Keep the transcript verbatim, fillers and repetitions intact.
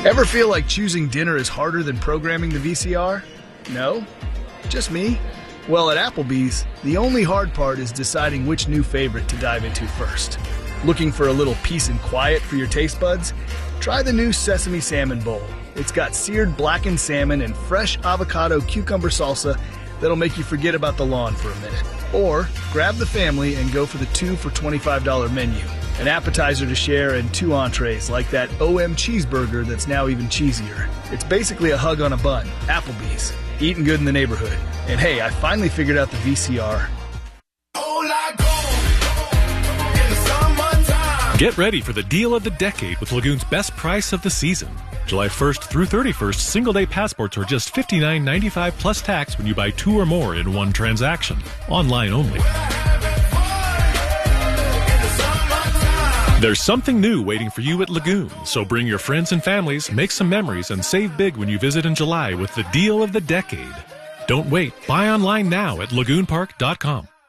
Ever feel like choosing dinner is harder than programming the V C R? No? Just me? Well, at Applebee's, the only hard part is deciding which new favorite to dive into first. Looking for a little peace and quiet for your taste buds? Try the new Sesame Salmon Bowl. It's got seared blackened salmon and fresh avocado cucumber salsa that'll make you forget about the lawn for a minute. Or grab the family and go for the two for twenty-five dollar menu. An appetizer to share and two entrees like that O M cheeseburger that's now even cheesier. It's basically a hug on a bun. Applebee's. Eating good in the neighborhood. And hey, I finally figured out the V C R. Get ready for the deal of the decade with Lagoon's best price of the season. July first through thirty-first, single-day passports are just fifty-nine ninety-five plus tax when you buy two or more in one transaction. Online only. There's something new waiting for you at Lagoon, so bring your friends and families, make some memories, and save big when you visit in July with the deal of the decade. Don't wait. Buy online now at lagoon park dot com.